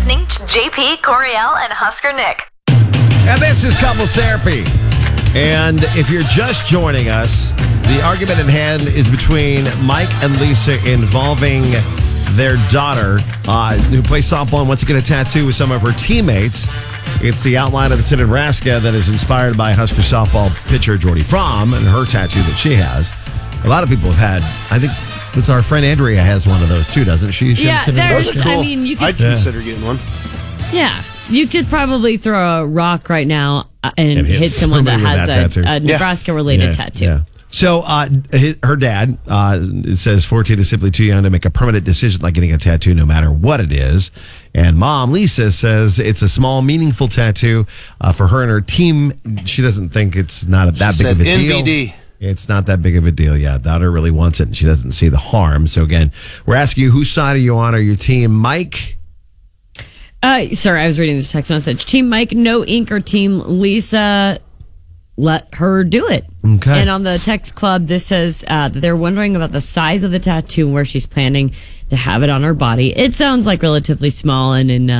listening to JP, Coriel, and Husker Nick. And this is Couples Therapy. And if you're just joining us, the argument at hand is between Mike and Lisa involving their daughter, who plays softball and wants to get a tattoo with some of her teammates. It's the outline of the state of Nebraska that is inspired by Husker softball pitcher Jordy Fromm and her tattoo that she has. A lot of people have had, I think it's our friend Andrea has one of those too, doesn't she? Yeah, there's, cool. I mean, you could... I'd consider getting one. Yeah, you could probably throw a rock right now and hit someone that has a Nebraska-related tattoo. Yeah. So her dad says 14 is simply too young to make a permanent decision like getting a tattoo no matter what it is. And mom, Lisa, says it's a small, meaningful tattoo for her and her team. She doesn't think it's not that big of a deal. NBD. It's not that big of a deal. Yeah, daughter really wants it and she doesn't see the harm. So again, we're asking you, whose side are you on? Are your team Mike? Sorry, I was reading this text message. Team Mike, no ink, or Team Lisa, let her do it. Okay. And on the text club, this says that they're wondering about the size of the tattoo and where she's planning to have it on her body. It sounds like relatively small and in